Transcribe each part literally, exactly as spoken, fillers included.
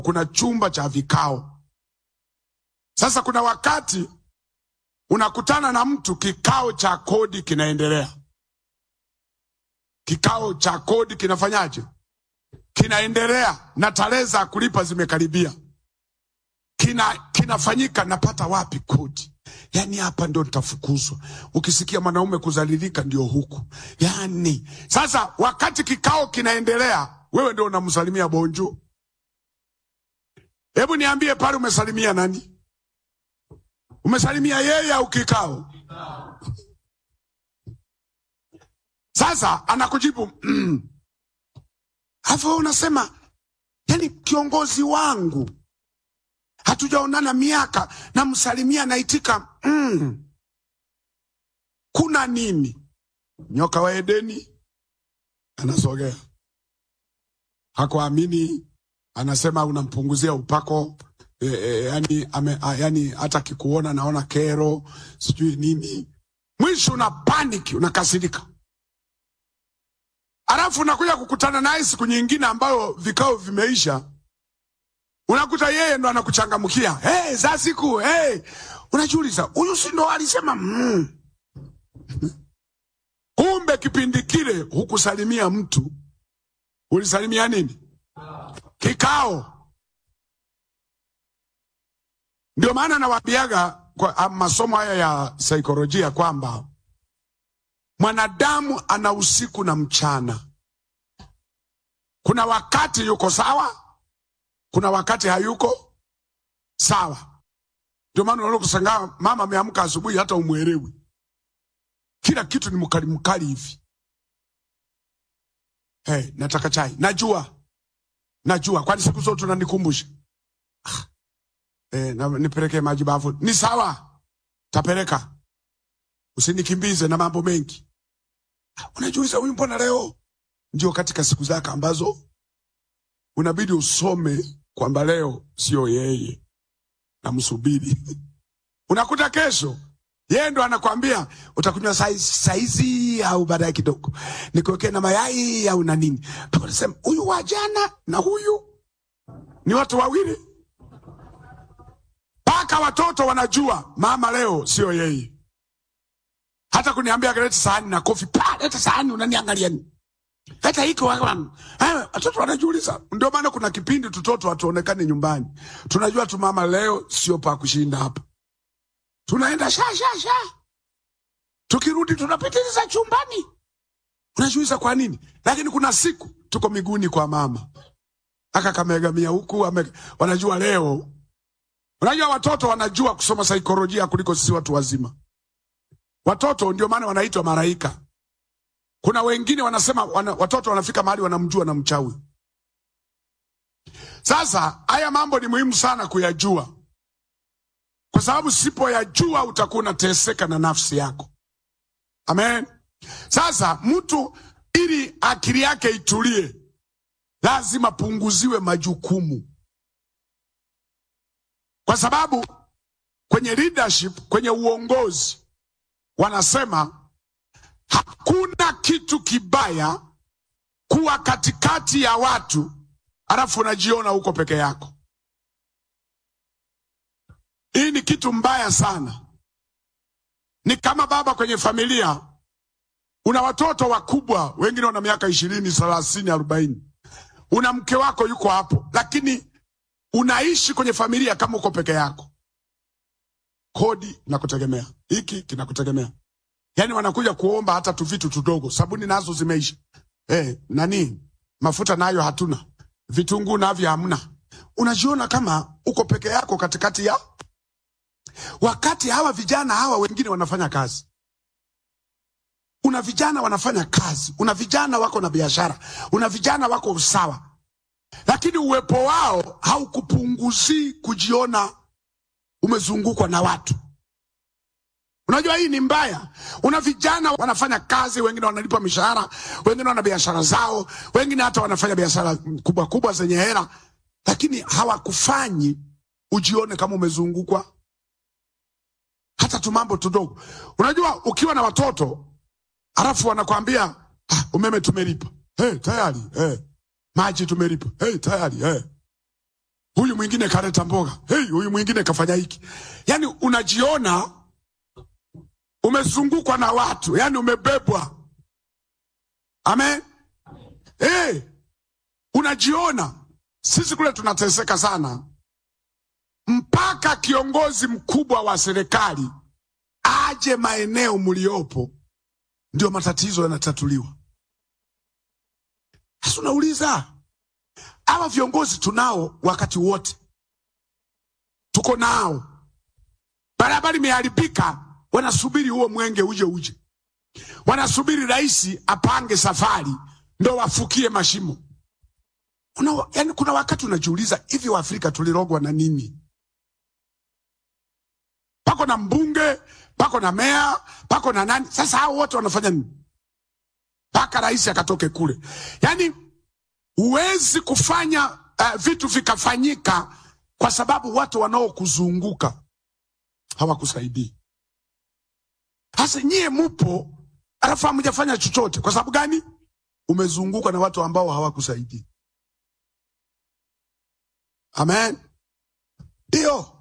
kuna chumba cha vikao. Sasa kuna wakati unakutana na mtu, kikao cha kodi kinaendelea. Kikao cha kodi kinafanyaje? Kinaendelea na tarehe za kulipa zimekaribia. Kina kinafanyika, napata wapi kodi? Yani hapa ndio nitafukuzwa. Ukisikia mwanaume kuzalilika ndio huku. Yani sasa wakati kikao kinaendelea, wewe ndio unamsalimia bonjour. Hebu niambie pale umesalimia nani? Umesalimia yeye au kikao? Sasa anakujibu mm. Hapo unasema, yani kiongozi wangu, hatujaonana miaka, na msalimia naitika mm. Kuna nini? Nyoka wa Edeni anasogea. Hakuamini, anasema unampunguzia upako. E, e, yani ame, a, yani hata kikuona naona kero, sijui nini. Mwisho una panic, unakasirika. Alafu unakuja kukutana naye siku nyingine ambayo vikao vimeisha. Unakuta yeye ndo anakuchangamkia. Hey, za siku, hey. Unajiuliza, huyu si ndo alisema mm. Kumbe kipindi kile hukusalimia mtu. Ulisalimia nini? Kikao. Ndio maana nawaambiaga kwa masomo haya ya saikolojia kwamba mwanadamu ana usiku na mchana. Kuna wakati yuko sawa, kuna wakati hayuko sawa. Ndio maana unaweza kushangaa mama ameamka asubuhi hata umuelewi. Kila kitu ni mkali mkali hivi. Hey, nataka chai. Najua. Najua. Kwani siku zote unanikumbusha. Ah. Eh, na nipeleke maji bafu. Ni sawa. Tapeleka. Usinikimbize na mambo mengi. Unajiuliza huyu mbona leo? Ndio katika siku zake ambazo unabidi usome kwamba leo sio yeye, na msubiri. Unakuta kesho yeye ndo anakuambia utakunywa saizi au baadaye kidogo. Nikuwekee na mayai au na nini. Tunasema huyu wa jana na huyu ni watu wawili. Paka watoto wanajua mama leo sio yeye. Hata kuniambia leta sahani na kofi, pa leta sahani, unaniangalia nini? Hata hiko wangu. Eh, watoto wanajiuliza. Ndio maana kuna kipindi tutoto watuonekane nyumbani. Tunajua tu mama leo sio pa kushinda hapa. Tunaenda sha sha sha. Tukirudi tunapitiliza chumbani. Unajiuliza kwa nini? Lakini kuna siku tuko miguuni kwa mama. Aka kamegamia huku, ame, wanajua leo. Unajua watoto wanajua kusoma saikolojia kuliko sisi watu wazima. Watoto ndio maana wanaitwa malaika. Kuna wengine wanasema wana, watoto wanafika mahali wanamjua na mchawi. Sasa haya mambo ni muhimu sana kuyajua. Kwa sababu sipoyajua utakuwa unateseka na nafsi yako. Amen. Sasa mtu ili akili yake itulie, lazima punguziwe majukumu. Kwa sababu kwenye leadership, kwenye uongozi, wanasema hakuna kitu kibaya kuwa katikati ya watu alafu unajiona huko peke yako. Hii ni kitu mbaya sana. Ni kama baba kwenye familia, una watoto wakubwa, wengine wana miaka ishirini, thelathini, arobaini. Una mke wako yuko hapo, lakini unaishi kwenye familia kama uko peke yako. Kodi inakutegemea, hiki kinakutegemea. Yaani wanakuja kuomba hata tu vitu tudogo, sabuni nazo zimeisha. Eh, nani? Mafuta nayo hatuna. Vitunguu navyo hamna. Unajiona kama uko peke yako katikati ya wakati hawa vijana hawa wengine wanafanya kazi. Una vijana wanafanya kazi, una vijana wako na biashara, una vijana wako usawa. Lakini uwepo wao haukupunguzi kujiona umezungukwa na watu. Unajua hii ni mbaya. Una vijana wanafanya kazi, wengine wanalipa mishahara, wengine wana biashara zao, wengine hata wanafanya biashara kubwa kubwa zenye hela, lakini hawakufanyi ujione kama umezungukwa hata tu mambo tudogo. Unajua ukiwa na watoto alafu wanakuambia ah, umeme tumelipa. Eh, hey, tayari. Eh. Hey. Maji tumelipa. Eh, hey, tayari. Eh. Hey. mwingine kaleta mboga, hey, huyu mwingine kafanya hiki. Yani unajiona umezungukwa na watu, yani umebebwa. Amen. Hey, unajiona. Sisi kule tunateseka sana, mpaka kiongozi mkubwa wa serikali aje maeneo mliopo ndio matatizo yanatatuliwa. Sasa unauliza, hawa viongozi tunao wakati wote, tuko nao, barabara imeharibika, wanasubiri huo mwenge uje uje, wanasubiri rais apange safari ndo wafukie mashimo. Una, yani kuna wakati unajiuliza, hivi wa Afrika tulirogwa na nini? Pako na mbunge, pako na mea, pako na nani, sasa hao wote wanafanya nini paka rais akatoke kule? Yani huwezi kufanya uh, vitu vikafanyika kwa sababu watu wanaokuzunguka hawakusaidii. Hasa nyie mupo alafu hamjafanya chochote. Kwa sababu gani? Umezunguka na watu ambao hawakusaidii. Amen. Ndio.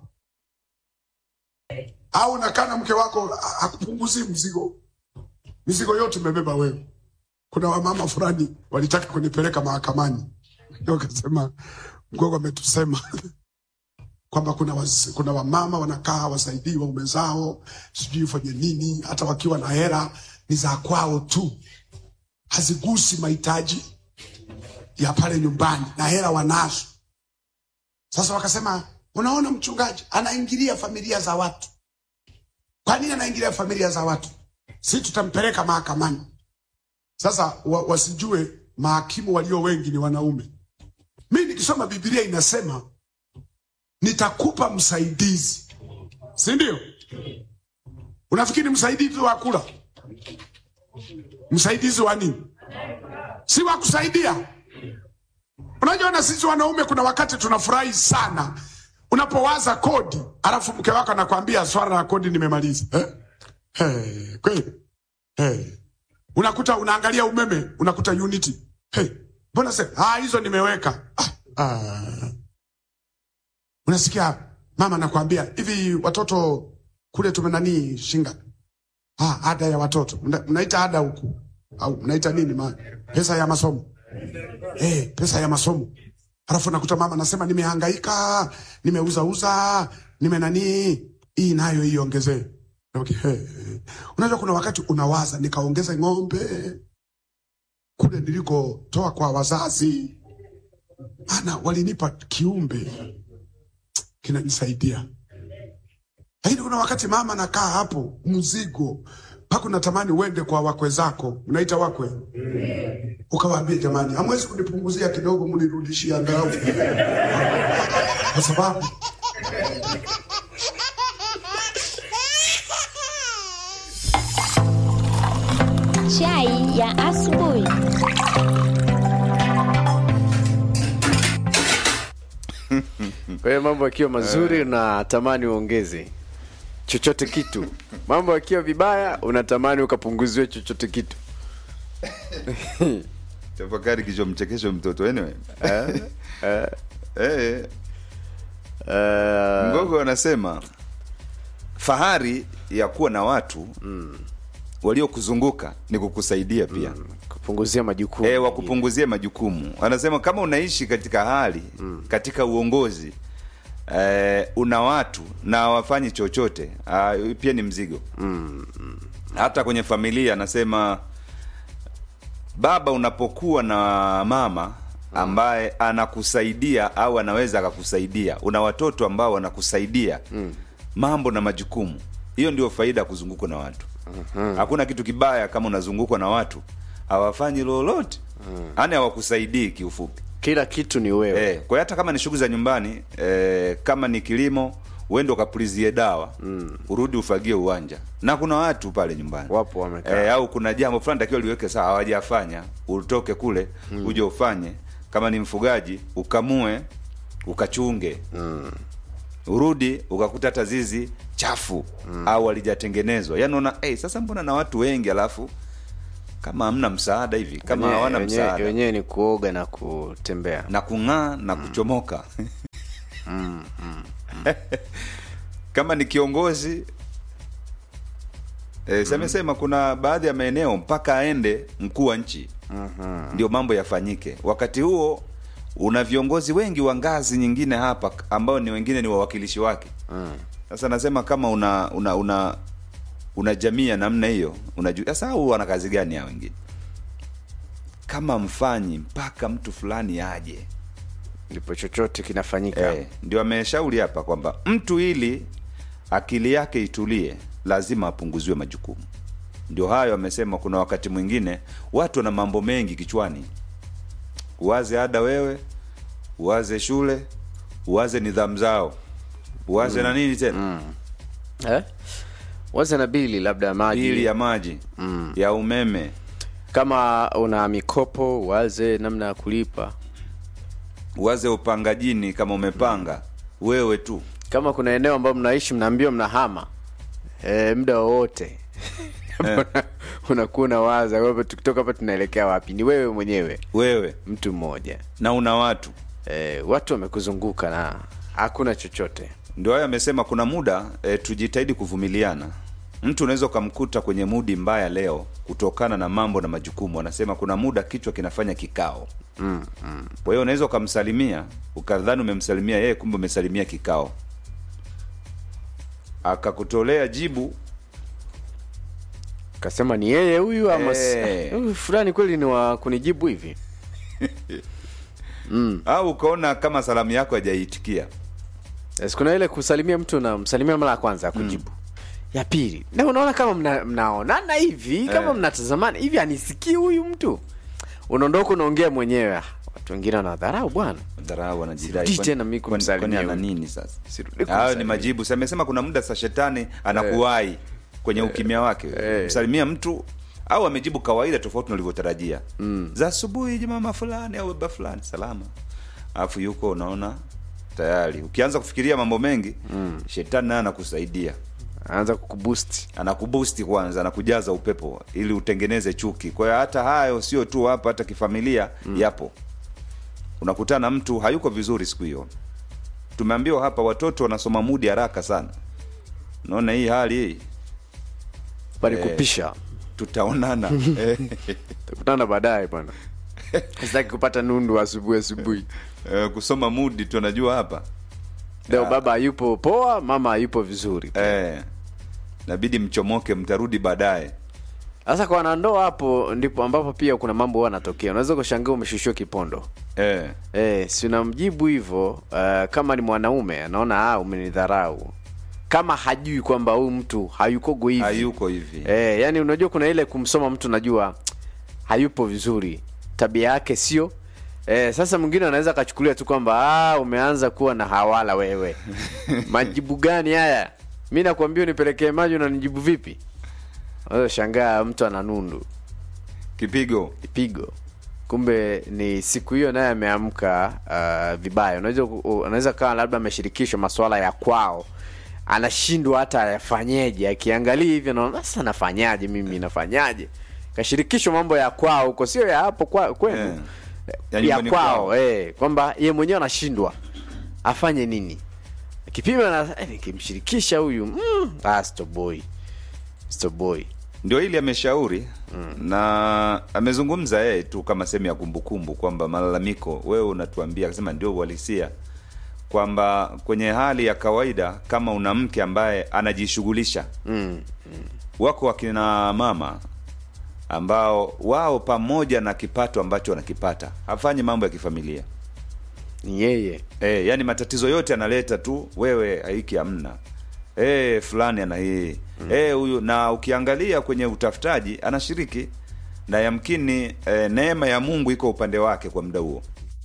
Au nakana mke wako hakupunguzi mzigo, mizigo yote umebeba wewe. Kuna wamama fulani walitaka kunipeleka mahakamani, ndio akasema mgogo ametusema kwamba kuna waz, kuna wamama wanakaa wasaidii waume zao, sijui fanye nini, hata wakiwa na hela ni za kwao tu, hazigusi mahitaji ya pale nyumbani, na hela wanazo. Sasa wakasema, unaona mchungaji anaingilia familia za watu. Kwa nini anaingilia familia za watu? Si tutampeleka mahakamani. Sasa wa, wasijue mahakimu walio wengi ni wanaume. Mimi nikisoma Biblia inasema nitakupa msaidizi, si ndio? Unafikiri msaidizi wa kula? Msaidizi wa nini? Si wa kusaidia. Unajua, na sisi wanaume kuna wakati tunafurahi sana unapowaza kodi, alafu mke wako anakuambia swala la kodi nimemaliza. Eh? Hey, kweli. Hey. Unakuta unaangalia umeme, unakuta unity. Hey, mbona sasa ah hizo nimeweka. Ah, ah. Unasikia mama anakuambia, hivi watoto kule tumenani shinga. Ah, ada ya watoto. Mnaita ada huku au mnaita nini ma? Pesa ya masomo. Eh, hey, pesa ya masomo. Alafu nakuta mama anasema nimehangaika, nimeuza uza, nime nani, hii nayo iongezee. Okay, hey. Unajua kuna wakati unawaza nikaongeze ng'ombe kule niliko toa kwa wazazi, ana walinipa kiumbe kinanisaidia. Lakini kuna wakati mama nakaa hapo mzigo, pako natamani uende kwa wakwe zako, unaita wakwe. Ukawaambia jamani, hamwezi kunipunguzia kidogo mnirudishie angalau. Kwa sababu chai ya asubuhi. Kwa hiyo mambo yakiwa mazuri unatamani uongeze chochote kitu. Mambo yakiwa vibaya unatamani ukapunguziwe chochote kitu. Tafakari kicho mchekesho mtoto anyway. Eh? Eh. Eh. Mgogo anasema fahari ya kuwa na watu mm. waliokuzunguka ni kukusaidia pia mm. kupunguzia majukumu. Eh, wakupunguzia majukumu. Anasema kama unaishi katika hali mm. katika uongozi eh, una watu na wafanyi chochote, uh, pia ni mzigo. Mm. Hata kwenye familia anasema baba unapokuwa na mama ambaye anakusaidia au anaweza akakusaidia, una watoto ambao wanakusaidia mm. mambo na majukumu, hiyo ndio faida kuzungukwa na watu. Mm-hmm. Hakuna kitu kibaya kama unazungukwa na watu hawafanyi lolote. Mm. Yaani hawakusaidii kiufupi. Kila kitu ni wewe. Eh, kwa hata kama ni shughuli za nyumbani, eh, kama ni kilimo, uende ukapulizie dawa, mm. urudi ufagie uwanja. Na kuna watu pale nyumbani. Wapo wamekaa. Eh, au kuna jambo fulani takiwa liweke sawa hawajafanya, utoke kule, mm. uje ufanye. Kama ni mfugaji, ukamue, ukachunge. Mm. Urudi ukakuta hata zizi chafu mm. au walijatengenezwa. Yaani unaona eh hey, sasa mbona na watu wengi alafu kama hamna msaada hivi, kama wenye, hawana wenye, msaada. Wenyewe ni kuoga na kutembea na kung'aa na mm. kuchomoka. mm, mm. Kama ni kiongozi e, semesema kuna baadhi ya maeneo mpaka aende mkuu wa nchi Mhm. ndio mambo yafanyike. Wakati huo una viongozi wengi wa ngazi nyingine hapa ambao ni wengine ni wawakilishi wake. Mm. Sasa nasema kama una una una, una jamii ya namna hiyo, unajua sasa hao wana kazi gani hao wengine? Kama mfanyi mpaka mtu fulani aje. Ndipo chochote kinafanyika. Eh, ndio ameshauri hapa kwamba mtu ili akili yake itulie lazima apunguziwe majukumu. Ndio hayo amesema kuna wakati mwingine watu wana mambo mengi kichwani. Uwaze ada wewe, uwaze shule, uwaze nidhamu zao. Uwaze mm. na nini tena? Mm. Eh? Waza na bili labda ya maji. Bili ya maji, Mm. ya umeme. Kama una mikopo, waze namna ya kulipa. Uwaze upangajini kama umepanga wewe tu. Kama kuna eneo ambalo mnaishi mnaambiwa mnahama eh, muda wowote Eh. unakuwa unawaza wewe, tukitoka hapa tunaelekea wapi? Ni wewe mwenyewe, Wewe mtu mmoja, na una watu. eh, watu wamekuzunguka na hakuna chochote. Ndio hayo amesema kuna muda e, tujitahidi kuvumiliana. Mtu unaweza kumkuta kwenye mudi mbaya leo kutokana na mambo na majukumu. Anasema kuna muda kichwa kinafanya kikao. Mm, mm. Kwa hiyo unaweza kumsalimia, ukadhani umemsalimia yeye, kumbe umesalimia kikao. Akakutolea jibu Kasema ni yeye huyu ama Eh. huyu fulani kweli ni wa kunijibu hivi. Mm. au ukaona kama salamu yako hajaitikia. Yes, kuna ile kusalimia mtu na msalimia mara ya kwanza kujibu. Ya pili, na unaona kama mna, mnaonana hivi, kama Eh. mnatazamana hivi, anisikii huyu mtu. Unaondoka unaongea mwenyewe. Ah, watu wengine wanadharau bwana. Dharau wanajidai. Sirudi tena mimi Kwani- kumsalimia kwani ana huyu. nini sasa? Sirudi Hayo kumsalimia. ni majibu. Sasa amesema kuna muda sa shetani anakuwai kwenye ukimya wake. eh. Msalimia mtu au amejibu kawaida tofauti na ulivyotarajia. Mm. Za asubuhi jamaa fulani au baba fulani salama. Alafu yuko unaona tayari. Ukianza kufikiria mambo mengi, Mm. shetani naye anakusaidia. Anaanza kukuboost. Anakuboost kwanza, anakujaza upepo ili utengeneze chuki. Kwa hiyo hata hayo sio tu hapa, hata kifamilia yapo. Unakutana na mtu hayuko vizuri siku hiyo. Tumeambiwa hapa watoto wanasoma mudi haraka sana. Unaona hii hali hii, Bali Eh. kupisha. tutaonana. Eh, Tutakutana baadaye bwana. Sitaki kupata nundu asubuhi asubuhi. eh, kusoma mudi tunajua hapa. Leo baba hayupo poa, mama hayupo vizuri. Eh, inabidi mchomoke, mtarudi baadaye. Sasa kwa wanandoa hapo ndipo ambapo pia kuna mambo huwa yanatokea. Unaweza kushangaa umeshushiwa kipondo. Eh, Eh, si unamjibu hivyo, uh, kama ni mwanaume anaona ah umenidharau. Kama hajui kwamba huyu mtu hayuko hivi. hayuko hivi. Eh, yani unajua kuna ile kumsoma mtu najua hayupo vizuri. Tabia yake sio. Eh, sasa mwingine anaweza kachukulia tu kwamba ah umeanza kuwa na hawala wewe. Majibu gani haya? Mimi nakwambia unipelekee maji unanijibu vipi? Unaweza shangaa mtu ana nundu. Kipigo. Pigo. Kumbe ni siku hiyo naye ameamka uh, vibaya. Unaweza unaweza kawa labda ameshirikishwa masuala ya kwao. Anashindwa hata yafanyeje. Akiangalia hivi anaona sasa nafanyaje mimi nafanyaje? Kashirikishwa mambo ya kwao huko sio ya hapo kwa kwenu. Eh. Ya Ya, nyumbani kwao, kwao. eh kwamba yeye mwenyewe anashindwa. Afanye nini? Kipima na eh, nikimshirikisha huyu mm, ah stop boy. Stop boy. Ndio ili ameshauri mm. na amezungumza yeye tu kama sehemu ya kumbukumbu kwamba malalamiko wewe unatuambia, akasema ndio uhalisia kwamba kwenye hali ya kawaida kama una mke ambaye anajishughulisha Mm. mm. wako wakina mama ambao wao pamoja na kipato ambacho wanakipata hafanyi mambo ya kifamilia. Ni yeye. Eh, yani matatizo yote analeta tu, wewe haiki hamna. Eh, fulani ana hii. Mm. Eh, huyu, na ukiangalia kwenye utafutaji anashiriki na yamkini eh, neema ya Mungu iko upande wake kwa muda huo.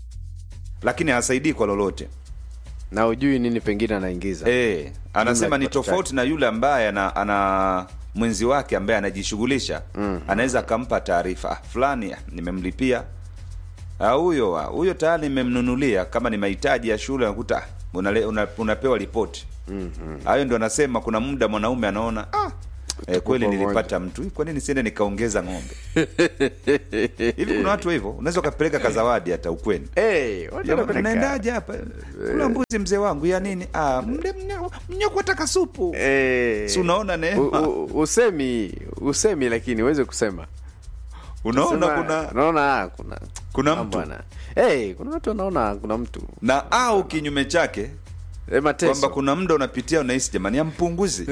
Lakini hasaidii kwa lolote. Na ujui nini pengine anaingiza. Eh, anasema ni kipato tofauti na yule ambaye ana, ana mwenzi wake ambaye anajishughulisha. Mm. Anaweza akampa taarifa, ah, fulani ah, nimemlipia. Ah, huyo ah, huyo tayari nimemnunulia, kama ni mahitaji ya shule unakuta unale, una, unapewa ripoti. Mhm. Hayo ndio anasema kuna muda mwanaume anaona ah Eh, kweli pamoja. nilipata mtu. Kwa nini siende nikaongeza ng'ombe? Hivi kuna watu hivyo, unaweza ukapeleka kazawadi hata ukweni. Eh, watu wanapeleka. Unaendaje hapa? Kula mbuzi mzee wangu ya nini? Ah, mle mnyoko ataka supu. Eh. Si unaona Neema? U- u- Usemi, usemi lakini uweze kusema. Unaona Sema, kuna unaona kuna kuna mambo mtu ana- Eh, kuna watu wanaona kuna mtu. na au kinyume chake Eh, mateso. kwamba kuna muda unapitia unahisi jamani ampunguzi.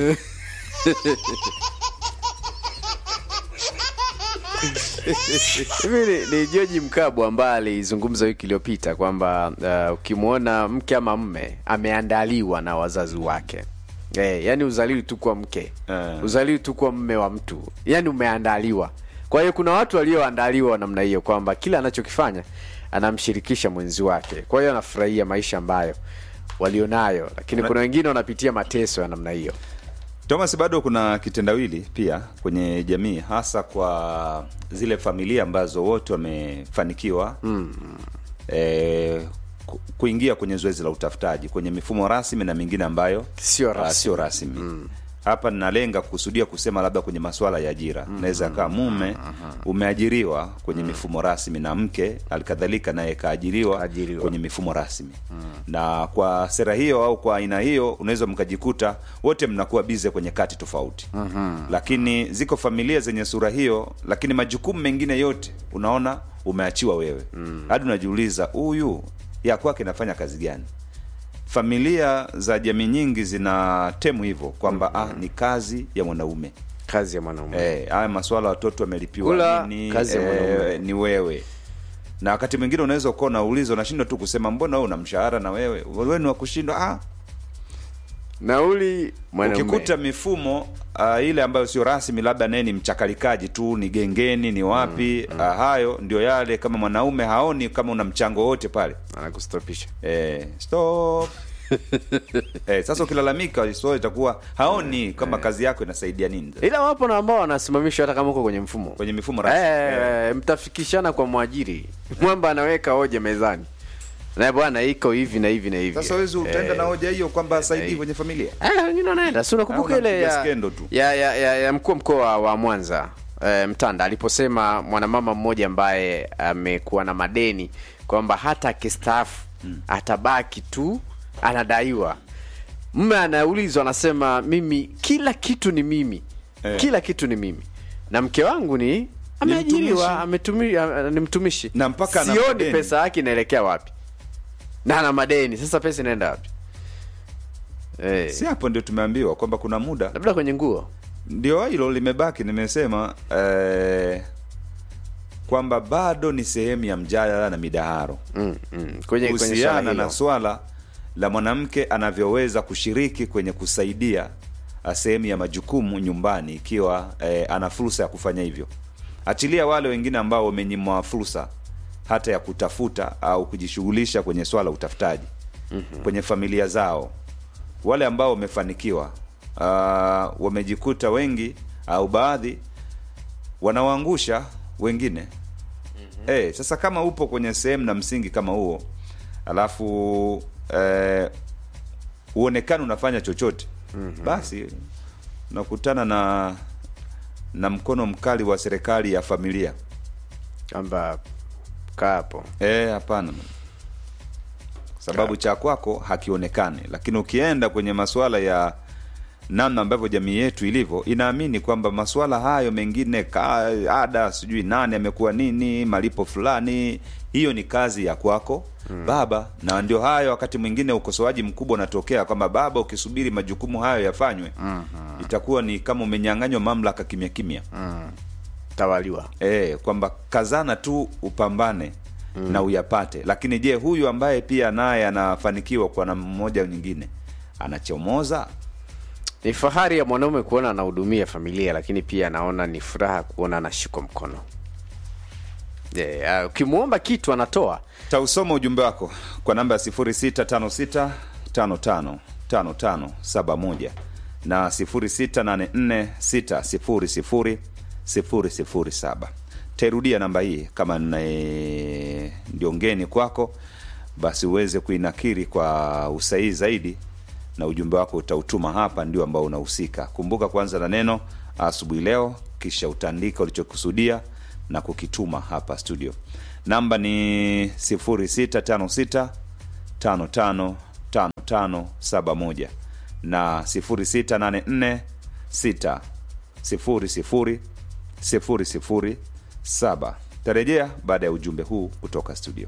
Hivi ni, ni George Mkabwa ambaye alizungumza wiki iliyopita kwamba uh, ukimwona mke ama mme ameandaliwa na wazazi wake. Eh, yani uzaliwi tu kwa mke. Uh. Uzaliwi tu kwa mme wa mtu. Yani umeandaliwa. Kwa hiyo kuna watu walioandaliwa namna hiyo kwamba kila anachokifanya anamshirikisha mwenzi wake. Kwa hiyo anafurahia maisha ambayo walionayo, lakini kuna wengine wanapitia mateso ya namna hiyo. Thomas, bado kuna kitendawili pia kwenye jamii, hasa kwa zile familia ambazo wote wamefanikiwa mm. eh, ku- kuingia kwenye zoezi la utafutaji kwenye mifumo rasmi na mingine ambayo Sio ah, rasmi. sio rasmi. Mm. Hapa ninalenga kusudia kusema labda kwenye masuala ya ajira. Mm. Naweza kama mume umeajiriwa kwenye mifumo rasmi na mke alikadhalika naye kaajiriwa Kaajiriwa. kwenye mifumo rasmi. Mm. Na kwa sera hiyo au kwa aina hiyo unaweza mkajikuta wote mnakuwa bize kwenye kati tofauti. Mm-hmm. Lakini ziko familia zenye sura hiyo, lakini majukumu mengine yote unaona umeachiwa wewe. Mm. Hadi unajiuliza huyu ya kwake inafanya kazi gani? Familia za jamii nyingi zina temu hivyo kwamba mm-hmm. ah, ni kazi ya mwanaume. Kazi ya mwanaume. Eh, haya masuala watoto wamelipiwa Kula, nini? kazi ya mwanaume. Eh, ni wewe. Na wakati mwingine unaweza uko na ulizo unashindwa tu kusema mbona wewe una mshahara na wewe wewe ni wa kushindwa. Ah, Nauli mwanaume. ukikuta mifumo uh, ile ambayo sio rasmi, labda naye ni mchakalikaji tu, ni gengeni, ni wapi, mm, mm. Uh, hayo ndio yale, kama mwanaume haoni kama una mchango wote pale anakustopisha. eh, stop. Eh, sasa ukilalamika sio itakuwa haoni kama kazi yako inasaidia nini. Ila wapo na ambao wanasimamishwa hata kama uko kwenye mfumo. Kwenye mifumo rasmi. Eh, Eh. mtafikishana kwa mwajiri. Mwamba anaweka hoja mezani. Na bwana iko hivi na hivi na hivi. Sasa wewe utaenda na hoja hiyo kwamba asaidii eh. kwenye familia. Eh, wengine wanaenda. Si unakumbuka Au ile unapiga ya, skendo tu. ya, ya, ya, ya mkuu wa mkoa wa Mwanza eh, Mtanda aliposema mwanamama mmoja ambaye amekuwa na madeni kwamba hata akistaafu hmm. atabaki tu anadaiwa. Mume anaulizwa anasema mimi kila kitu ni mimi. Eh. Kila kitu ni mimi. Na mke wangu ni ameajiriwa, ametumi ni mtumishi. Na mpaka ana sioni madeni. pesa yake inaelekea wapi. Na ana madeni. Sasa pesa inaenda wapi? Eh. Si hapo ndio tumeambiwa kwamba kuna muda Labda kwenye nguo. ndio hilo limebaki. Nimesema eh, kwamba bado ni sehemu ya mjadala na midaharo Mm, mm. Kwenye kwenye swala kuhusiana hilo. na swala la mwanamke anavyoweza kushiriki kwenye kusaidia ah, sehemu ya majukumu nyumbani ikiwa eh, ana fursa ya kufanya hivyo. Achilia wale wengine ambao wamenyimwa fursa hata ya kutafuta au kujishughulisha kwenye swala utafutaji mm-hmm. kwenye familia zao. Wale ambao wamefanikiwa uh, wamejikuta wengi au baadhi wanawaangusha wengine. Mm-hmm. Eh, sasa kama upo kwenye sehemu na msingi kama huo, alafu eh, uonekane unafanya chochote, mm-hmm. basi unakutana na na mkono mkali wa serikali ya familia. Kwamba kaa hapo. Eh, hapana. Sababu cha kwako hakionekani, lakini ukienda kwenye masuala ya namna ambavyo jamii yetu ilivyo, inaamini kwamba masuala hayo mengine ka, ada sijui nani amekuwa nini, malipo fulani, hiyo ni kazi ya kwako mm. baba. Na ndio hayo wakati mwingine ukosoaji mkubwa unatokea kwamba baba, ukisubiri majukumu hayo yafanywe mm-hmm. itakuwa ni kama umenyang'anywa mamlaka kimya kimya. Mm. Tawaliwa. Eh, kwamba kazana tu upambane mm. na uyapate. Lakini je, huyu ambaye pia naye anafanikiwa kwa namna mmoja au nyingine anachomoza? Ni fahari ya mwanaume kuona anahudumia familia, lakini pia anaona ni furaha kuona anashikwa mkono. Yeah, ukimuomba kitu anatoa. Tausoma ujumbe wako kwa namba ya sifuri sita tano sita tano tano tano tano saba moja na sifuri sita nane nne sita sifuri sifuri sifuri sifuri saba. Tairudia namba hii kama ndio ngeni kwako, basi uweze kuinakiri kwa usahihi zaidi na ujumbe wako utautuma hapa, ndio ambao unahusika. Kumbuka kwanza na neno asubuhi leo, kisha utaandika ulichokusudia na kukituma hapa studio. Namba ni sifuri sita tano sita tano tano tano tano saba moja na sifuri sita nane nne sita sifuri sifuri sifuri sifuri saba. Tarejea baada ya ujumbe huu kutoka studio.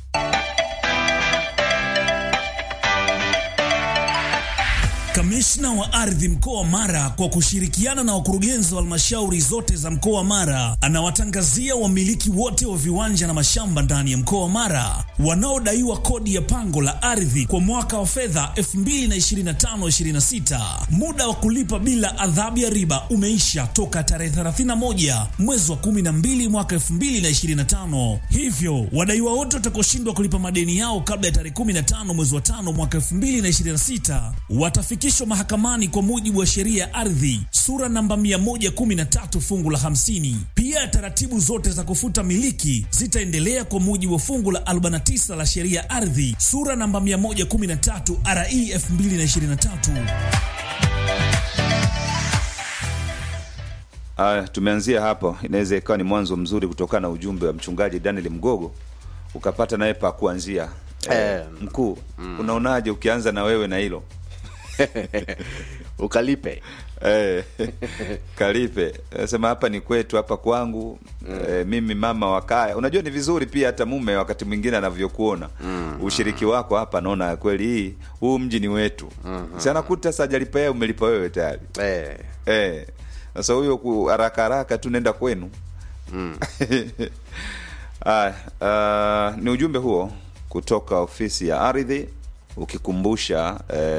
Kamishna wa ardhi mkoa wa Mara kwa kushirikiana na wakurugenzi wa halmashauri zote za mkoa wa Mara anawatangazia wamiliki wote wa viwanja na mashamba ndani ya mkoa wa Mara wanaodaiwa kodi ya pango la ardhi kwa mwaka wa fedha elfu mbili na ishirini na tano ishirini na sita. Muda wa kulipa bila adhabu ya riba umeisha toka tarehe thelathini na moja mwezi wa kumi na mbili mwaka elfu mbili na ishirini na tano. Hivyo wadaiwa wote watakaoshindwa kulipa madeni yao kabla ya tarehe kumi na tano mwezi wa tano mwaka elfu mbili na ishirini na sita watafika kisho mahakamani kwa mujibu wa sheria ya ardhi sura namba mia moja kumi na tatu fungu la hamsini. Pia taratibu zote za kufuta miliki zitaendelea kwa mujibu wa fungu la arobaini na tisa la sheria ya ardhi sura namba mia moja kumi na tatu R E elfu mbili na ishirini na tatu. Ah, tumeanzia hapo. Inaweza ikawa ni mwanzo mzuri kutokana na ujumbe wa mchungaji Daniel Mgogo, ukapata naye pa kuanzia. Eh, mkuu, mm. Unaonaje ukianza na wewe na hilo? Ukalipe. Eh, kalipe. Sema hapa ni kwetu, hapa kwangu. Mm. Eh, mimi mama wa kaya. Unajua ni vizuri pia hata mume wakati mwingine anavyokuona. Mm. Ushiriki wako hapa, naona kweli hii huu mji ni wetu. Mm-hmm. Sana kuta sasa jalipa yeye, umelipa wewe tayari. Eh. Eh. Sasa huyo haraka haraka tu nenda kwenu. Mm. ah, uh, ni ujumbe huo kutoka ofisi ya ardhi, ukikumbusha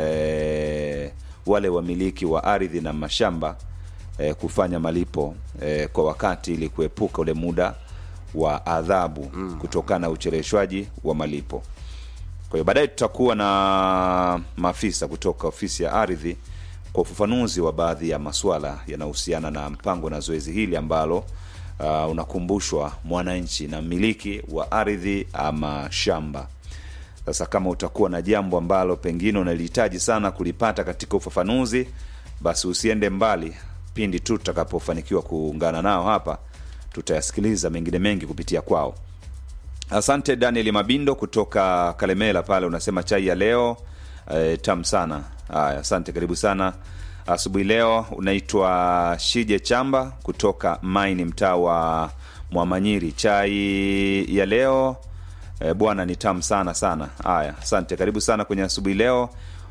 eh, wale wamiliki wa ardhi na mashamba eh, kufanya malipo eh, kwa wakati ili kuepuka ule muda wa adhabu mm. kutokana na ucheleweshwaji wa malipo. Kwa hiyo baadaye tutakuwa na maafisa kutoka ofisi ya ardhi kwa ufafanuzi wa baadhi ya masuala yanayohusiana na mpango na zoezi hili ambalo uh, unakumbushwa mwananchi na mmiliki wa ardhi ama shamba. Sasa kama utakuwa na jambo ambalo pengine unalihitaji sana kulipata katika ufafanuzi, basi usiende mbali. Pindi tu tutakapofanikiwa kuungana nao hapa, tutayasikiliza mengine mengi kupitia kwao. Asante Daniel Mabindo kutoka Kalemela pale, unasema chai ya leo e, tamu sana. Haya, asante, karibu sana asubuhi leo. Unaitwa Shije Chamba kutoka Maini, mtaa wa Mwamanyiri. Chai ya leo e, bwana ni tamu sana sana. Haya, asante, karibu sana kwenye asubuhi leo.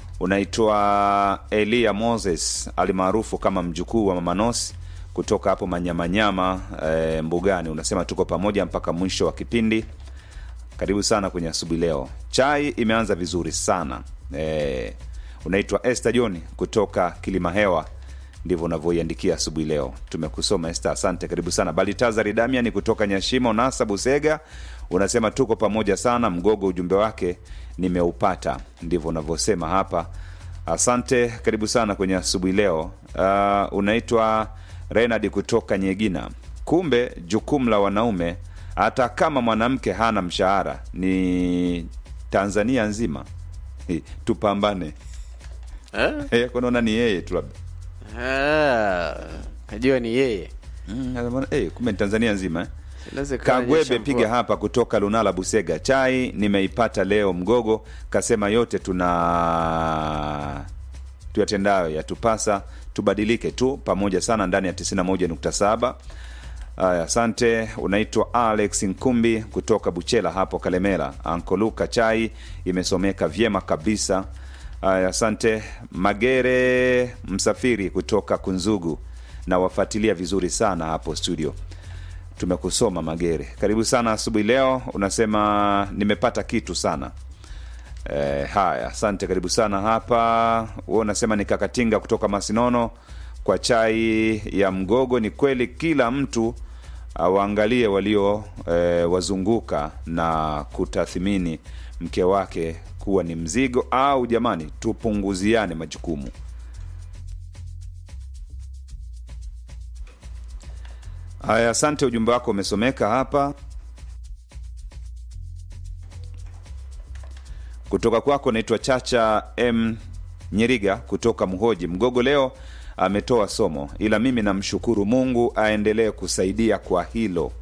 Unaitwa Elia Moses alimaarufu kama mjukuu wa Mama Nosi kutoka hapo Manyamanyama e, Mbugani. Unasema tuko pamoja mpaka mwisho wa kipindi. Karibu sana kwenye asubuhi leo. Chai imeanza vizuri sana. E, unaitwa Esther John kutoka Kilimahewa, ndivyo unavyoiandikia asubuhi leo. Tumekusoma Esther, asante, karibu sana. Balitazari Damian kutoka Nyashimo Nasa Busega, unasema tuko pamoja sana. Mgogo, ujumbe wake nimeupata, ndivyo unavyosema hapa. Asante, karibu sana kwenye asubuhi leo. Uh, unaitwa Renard kutoka Nyegina. Kumbe jukumu la wanaume hata kama mwanamke hana mshahara ni Tanzania nzima. Hey, tupambane. Eh? Hey, kunaona ni yeye tu labda. Ah, kajua ni yeye. Mm, eh, kumbe Tanzania nzima. Eh? Kagwebe piga hapa kutoka Lunala Busega. Chai nimeipata leo. Mgogo kasema yote tuna tuyatendayo yatupasa tubadilike tu pamoja sana ndani ya tisini na moja nukta saba. Aya, asante. Unaitwa Alex Nkumbi kutoka Buchela hapo Kalemela. Ankoluka, chai imesomeka vyema kabisa. Aya, asante. Magere Msafiri kutoka Kunzugu, na wafuatilia vizuri sana hapo studio. Tumekusoma Magere, karibu sana asubuhi leo. Unasema nimepata kitu sana. E, haya, asante, karibu sana hapa. Wewe unasema ni Kakatinga kutoka Masinono kwa chai ya Mgogo. Ni kweli kila mtu waangalie walio e, wazunguka na kutathmini mke wake kuwa ni mzigo, au jamani tupunguziane majukumu. Haya, asante, ujumbe wako umesomeka hapa. Kutoka kwako naitwa Chacha M Nyeriga kutoka Mhoji, Mgogo leo ametoa somo, ila mimi namshukuru Mungu aendelee kusaidia kwa hilo.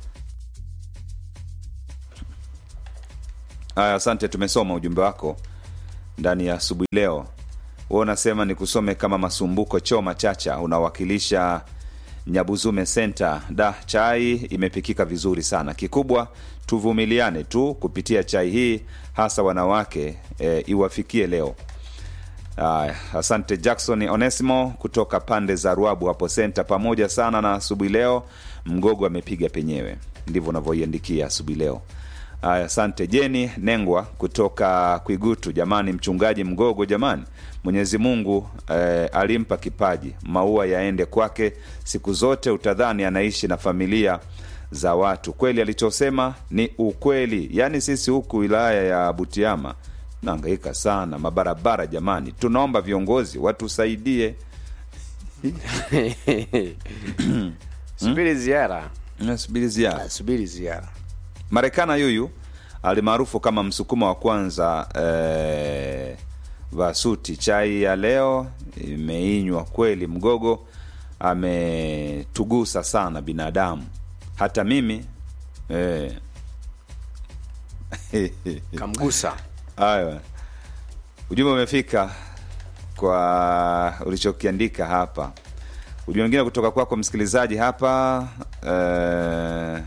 Aya, asante, tumesoma ujumbe wako ndani ya asubuhi leo. Wewe unasema ni kusome kama Masumbuko Choma Chacha, unawakilisha Nyabuzume Center. Da, chai imepikika vizuri sana. Kikubwa tuvumiliane tu kupitia chai hii, hasa wanawake, e, iwafikie leo. Aya, asante Jackson Onesimo kutoka pande za Ruabu hapo center, pamoja sana na asubuhi leo. Mgogo amepiga penyewe, ndivyo unavyoiandikia asubuhi leo. Aya, asante Jeni Nengwa kutoka Kuigutu. Jamani, mchungaji Mgogo, jamani, Mwenyezi Mungu eh, alimpa kipaji, maua yaende kwake siku zote. Utadhani anaishi na familia za watu. Kweli alichosema ni ukweli. Yaani sisi huku wilaya ya Butiama nahangaika sana mabarabara, jamani, tunaomba viongozi watusaidie. Subiri ziara. Subiri ziara. Subiri ziara. Marekana yuyu alimaarufu kama msukuma wa kwanza eh, Vasuti, chai ya leo imeinywa kweli. Mgogo ametugusa sana binadamu, hata mimi eh. Kamgusa. Ayo, ujumbe umefika kwa ulichokiandika hapa. Ujumbe mwingine kutoka kwako msikilizaji hapa eh,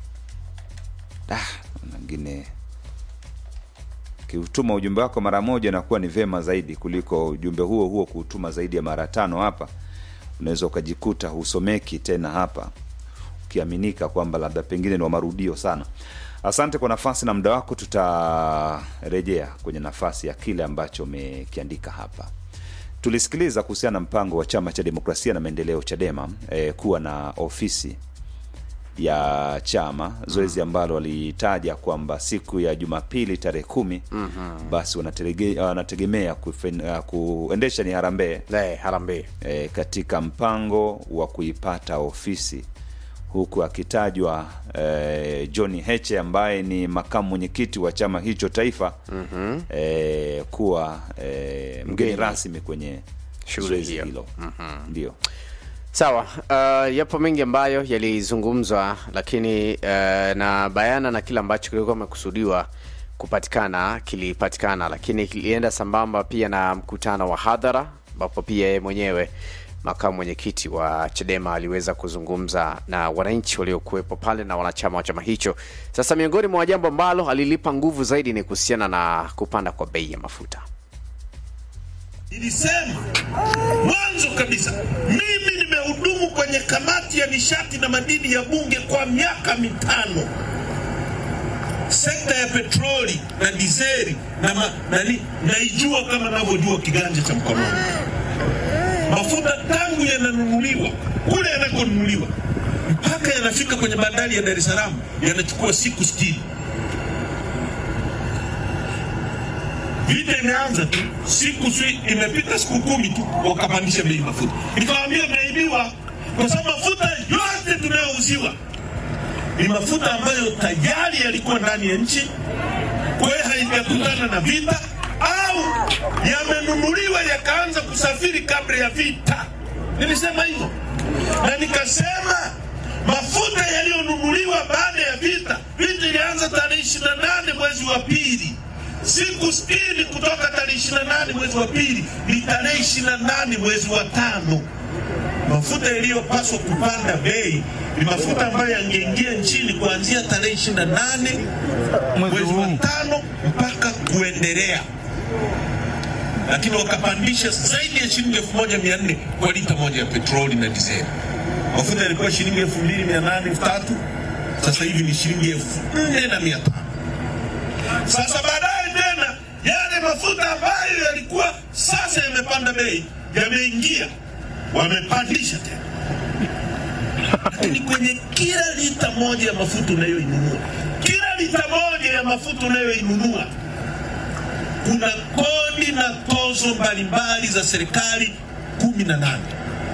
ah, mwingine kiutuma ujumbe wako mara moja na kuwa ni vema zaidi kuliko ujumbe huo huo kuutuma zaidi ya mara tano. Hapa unaweza ukajikuta husomeki tena hapa, ukiaminika kwamba labda pengine ni wa marudio sana. Asante kwa nafasi na muda wako. Tutarejea kwenye nafasi ya kile ambacho umekiandika hapa. Tulisikiliza kuhusiana na mpango wa Chama cha Demokrasia na Maendeleo Chadema eh, kuwa na ofisi ya chama, zoezi ambalo walitaja kwamba siku ya Jumapili tarehe kumi mm-hmm. basi wanategemea wanategemea kuendesha ni harambee le harambee e, katika mpango wa kuipata ofisi, huku akitajwa e, John Heche ambaye ni makamu mwenyekiti wa chama hicho taifa mm-hmm. e, kuwa e, mgeni rasmi kwenye shughuli hiyo. Mm-hmm. Ndio. Sawa, uh, yapo mengi ambayo yalizungumzwa, lakini uh, na bayana na kila ambacho kilikuwa kimekusudiwa kupatikana kilipatikana, lakini kilienda sambamba pia na mkutano wa hadhara ambapo pia yeye mwenyewe makamu mwenyekiti wa Chadema aliweza kuzungumza na wananchi waliokuwepo pale na wanachama wa chama hicho. Sasa miongoni mwa jambo ambalo alilipa nguvu zaidi ni kuhusiana na kupanda kwa bei ya mafuta. Nilisema mwanzo kabisa, mimi nimehudumu kwenye kamati ya nishati na madini ya bunge kwa miaka mitano. Sekta ya petroli na dizeli na ma, nani, naijua kama ninavyojua kiganja cha mkononi. Mafuta tangu yananunuliwa kule yanakonunuliwa mpaka yanafika kwenye bandari ya Dar es Salaam yanachukua siku sitini. Vita imeanza tu, siku sui imepita siku kumi tu wakapandisha bei mafuta. Nikamwambia mnaibiwa, kwa sababu mafuta yote tunayouziwa ni mafuta ambayo tayari yalikuwa ndani ya nchi, kwa hiyo haijakutana na vita, au yamenunuliwa yakaanza kusafiri kabla ya vita. Nilisema hivyo. Na nikasema mafuta yaliyonunuliwa baada ya vita, vita ilianza tarehe ishirini na nane mwezi wa pili. Siku sitini kutoka tarehe ishirini na nane mwezi wa pili ni tarehe ishirini na nane mwezi wa tano. Mafuta yaliyopaswa kupanda bei ni mafuta ambayo yangeingia nchini kuanzia tarehe ishirini na nane mwezi wa tano mpaka kuendelea, lakini wakapandisha zaidi ya shilingi elfu moja mia nne kwa lita moja ya petroli na dizeli. Mafuta yalikuwa shilingi elfu mbili mia nane elfu tatu, sasa hivi ni shilingi elfu nne na mia tano. Sasa baadaye tena yale mafuta ambayo yalikuwa sasa yamepanda bei yameingia, wamepandisha tena. Lakini kwenye kila lita moja ya mafuta unayoinunua, kila lita moja ya mafuta unayoinunua kuna kodi na tozo mbalimbali za serikali kumi na nane.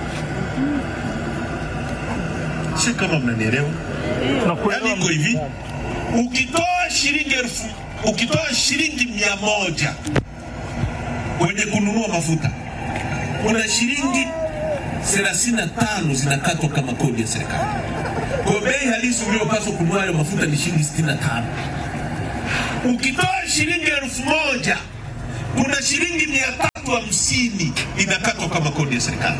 Si kama mnanielewa? Yaani iko hivi, ukitoa shilingi elfu, ukitoa shilingi mia moja kwenye kununua mafuta kuna shilingi thelathini na tano zinakatwa kama kodi ya serikali. Kwa bei halisi unayopaswa kununua hayo mafuta ni shilingi sitini na tano. Ukitoa shilingi elfu moja kuna shilingi mia tatu hamsini inakatwa kama kodi ya serikali.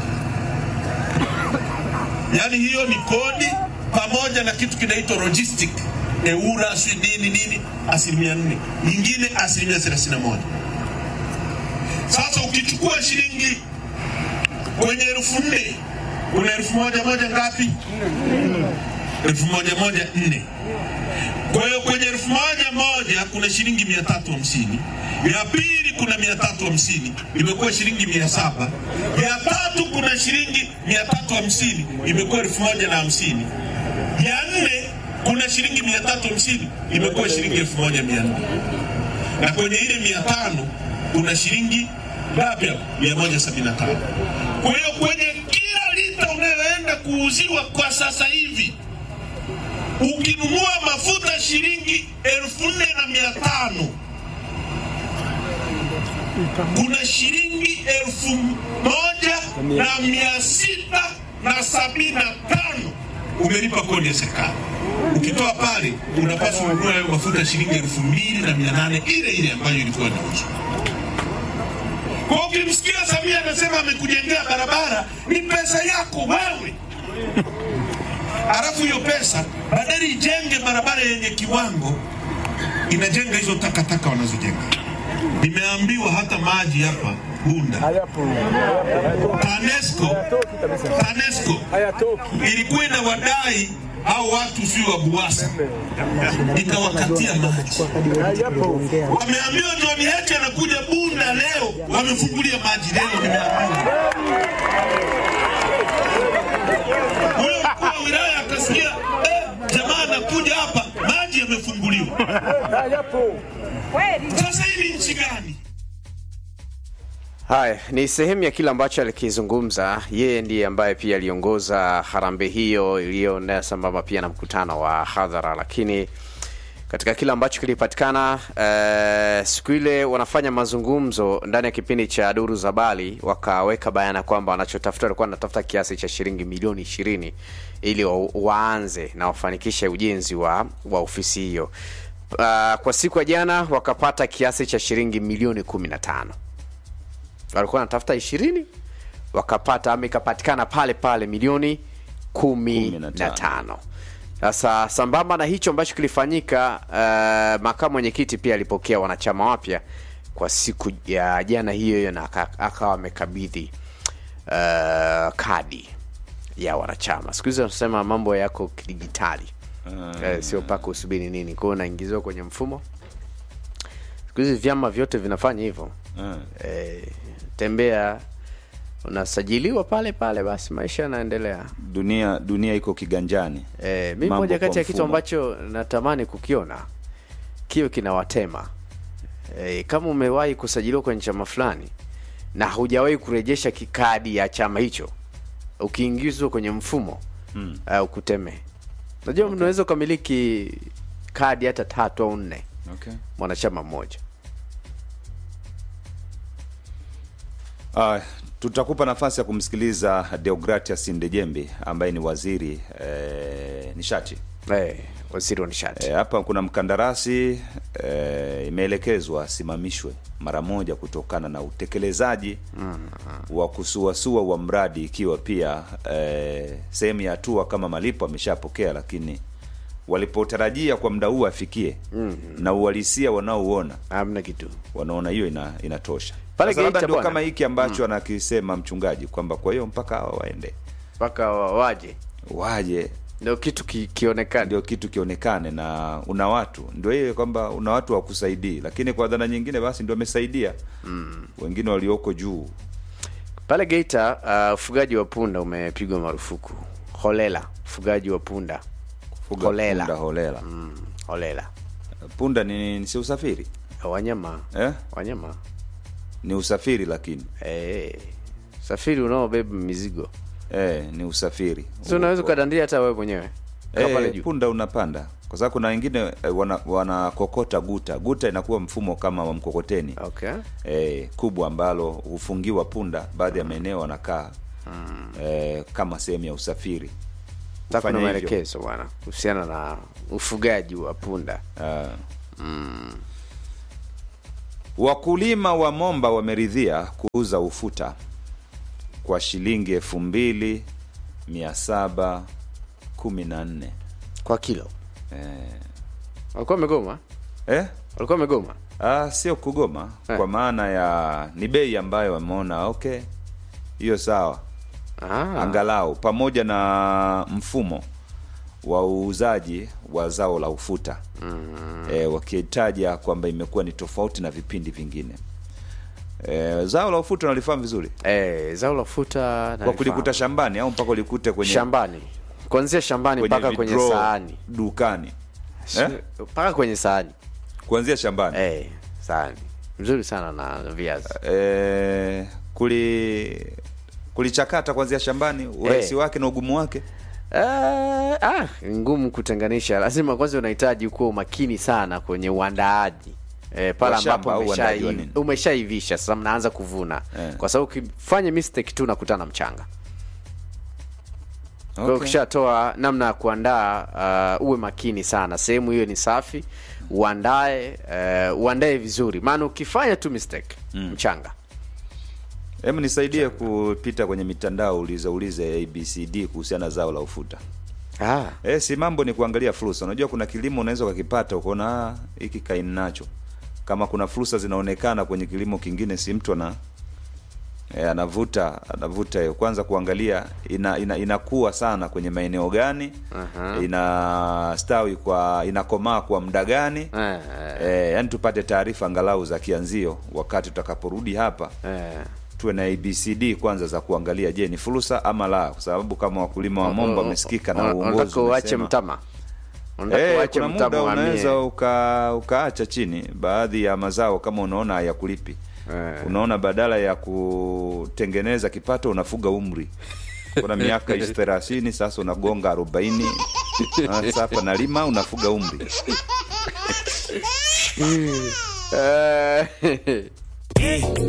Yaani hiyo ni kodi pamoja na kitu kinaitwa logistic, eura, sui nini nini, asilimia nne. Nyingine asilimia thelathini na moja. Sasa ukichukua shilingi kwenye elfu nne, kuna elfu moja moja ngapi? Elfu moja moja nne. Kwa hiyo kwenye elfu moja moja kuna shilingi mia tatu hamsini. Ya pili kuna mia tatu hamsini, imekuwa shilingi mia saba. Ya tatu kuna shilingi mia tatu hamsini, imekuwa elfu moja na hamsini. Ya nne kuna shilingi mia tatu hamsini, imekuwa shilingi elfu moja mia nne. Na kwenye ile mia tano kuna shilingi ngapi hapo? mia moja sabini na tano. Kwa hiyo kwenye kila lita unayoenda kuuziwa kwa sasa hivi, ukinunua mafuta shilingi elfu nne na mia tano, kuna shilingi elfu moja na mia sita na sabini na tano umelipa kodi ya serikali. Ukitoa pale unapaswa kununua hayo mafuta shilingi elfu mbili na mia nane, ile ile ambayo ilikuwa inauzwa. Kwa ukimsikia Samia anasema amekujengea barabara, ni pesa yako wewe. Alafu hiyo pesa badala ijenge barabara yenye kiwango, inajenga hizo takataka wanazojenga. Nimeambiwa hata maji hapa Bunda, TANESCO TANESCO ilikuwa na wadai au watu sio wa BUWASA, ikawakatia maji. Wameambiwa John Heche anakuja Bunda leo, wamefungulia maji leo. Nimeambiwa huyo mkuu wa wilaya akasikia, eh, jamaa anakuja hapa, maji yamefunguliwa. Sasa hii ni nchi gani? Haya ni sehemu ya kile ambacho alikizungumza. Yeye ndiye ambaye pia aliongoza harambee hiyo iliyoenda sambamba pia na mkutano wa hadhara, lakini katika kile ambacho kilipatikana uh, siku ile wanafanya mazungumzo ndani ya kipindi cha Duru za Bali, wakaweka bayana kwamba wanachotafuta walikuwa wanatafuta kiasi cha shilingi milioni ishirini ili wa, waanze na wafanikishe ujenzi wa wa ofisi hiyo. Uh, kwa siku ya jana wakapata kiasi cha shilingi milioni kumi na tano. Walikuwa wanatafuta ishirini, wakapata amekapatikana pale pale milioni kumi na tano. Sasa sambamba na hicho ambacho kilifanyika, uh, makamu mwenyekiti pia alipokea wanachama wapya kwa siku ya jana hiyo hiyo, na akawa amekabidhi uh, kadi ya wanachama. Siku hizo tunasema mambo yako kidijitali. Uh, eh, sio paka usubiri nini, kwa unaingizwa kwenye mfumo. Siku hizo vyama vyote vinafanya hivyo. Uh. Eh, tembea unasajiliwa pale pale, basi maisha yanaendelea. Dunia dunia iko kiganjani. Eh, mimi moja kati ya kitu ambacho natamani kukiona kio kinawatema. Eh, kama umewahi kusajiliwa kwenye chama fulani na hujawahi kurejesha kikadi ya chama hicho, ukiingizwa kwenye mfumo mm. uh, ukuteme. Unajua okay. Unaweza kumiliki kadi hata tatu au nne. Okay. Mwanachama mmoja. Ah, uh, tutakupa nafasi ya kumsikiliza Deogratias Ndejembi ambaye ni waziri eh, nishati. Eh, waziri wa nishati. Eh, hapa kuna mkandarasi eh, imeelekezwa simamishwe mara moja kutokana na utekelezaji mm-hmm. wa kusuasua wa mradi, ikiwa pia eh, sehemu ya hatua kama malipo ameshapokea, lakini walipotarajia kwa muda huu afikie mm-hmm. na uhalisia wanaoona hamna kitu. Wanaona hiyo ina, inatosha. Pale Geita ndio kama hiki ambacho mm. anakisema mchungaji kwamba kwa hiyo mpaka hawa waende. Mpaka waje. Waje. Ndio kitu ki, kionekane. Ndio kitu kionekane na una watu. Ndio hiyo kwamba una watu wa kusaidia. Lakini kwa dhana nyingine basi ndio amesaidia. Mm. Wengine walioko juu. Pale Geita uh, ufugaji wa punda umepigwa marufuku. Holela, ufugaji wa punda. Fuga holela. Punda holela. Mm, holela. Punda ni, ni si usafiri? Wanyama. Eh? Wanyama. Ni usafiri lakini. Eh. Usafiri unaobeba mizigo. Eh, ni usafiri. Sio unaweza kudandia hata wewe mwenyewe. Kaa pale Eh, juu. punda unapanda kwa sababu kuna wengine eh, wana, wanakokota guta. Guta inakuwa mfumo kama wa mkokoteni. Okay. Eh, kubwa ambalo hufungiwa punda, baadhi ya maeneo wanakaa eh, kama sehemu ya usafiri. Sasa kuna Kufanya hivyo. maelekezo bwana kuhusiana na ufugaji wa punda. Ah. Wakulima wa Momba wameridhia kuuza ufuta kwa shilingi elfu mbili mia saba kumi na nne. Kwa kilo. Eh, Walikuwa wamegoma? eh? Walikuwa wamegoma? Ah, sio kugoma Eh. kwa maana ya ni bei ambayo wameona okay, hiyo sawa. Ah. Angalau pamoja na mfumo wa uuzaji wa zao la ufuta mm. e, wakitaja kwamba imekuwa ni tofauti na vipindi vingine. E, zao la ufuta nalifahamu vizuri Eh, zao la ufuta kwa kulikuta shambani au mpaka ulikute kwenye shambani. Kuanzia shambani mpaka kwenye vidro, sahani. dukani eh? Mpaka kwenye sahani. Kuanzia shambani Eh, sahani. Mzuri sana na viazi. e, kuli kulichakata kuanzia shambani urahisi Eh. wake na ugumu wake. Uh, ah, ngumu kutenganisha. Lazima kwanza unahitaji kuwa umakini sana kwenye uandaaji. Eh, pale Wa shamba ambapo au umesha uandaaji wa nini? umeshaivisha sasa mnaanza kuvuna. Eh. Kwa sababu ukifanya mistake tu unakutana na mchanga. Kwa hiyo Okay. ukishatoa namna ya kuandaa uh, uwe makini sana. Sehemu hiyo ni safi, uandae uh, uandae vizuri. Maana ukifanya tu mistake, Mm. mchanga. Hebu nisaidie kupita kwenye mitandao uliza ulize A B C D kuhusiana na zao la ufuta. Ah, Eh, si mambo ni kuangalia fursa. Unajua kuna kilimo unaweza ukakipata ukaona ah, hiki kaini nacho. Kama kuna fursa zinaonekana kwenye kilimo kingine, si mtu ana eh, anavuta anavuta hiyo. Kwanza kuangalia ina, ina inakuwa sana kwenye maeneo gani? uh-huh. Inastawi kwa inakomaa kwa muda gani? Eh, Eh, yani tupate taarifa angalau za kianzio wakati tutakaporudi hapa. eh. Tuwe na A B C D kwanza za kuangalia, je, ni fursa ama la, kwa sababu kama wakulima wa Momba wamesikika na uongozi unataka uache umesema, mtama. Unataka eh, uache kuna mtama muda uhamie. unaweza uka ukaacha chini baadhi ya mazao kama unaona hayakulipi. Eh. Unaona badala ya kutengeneza kipato unafuga umri. Kuna miaka thelathini sasa unagonga arobaini. Sasa hapa nalima unafuga umri. Eh.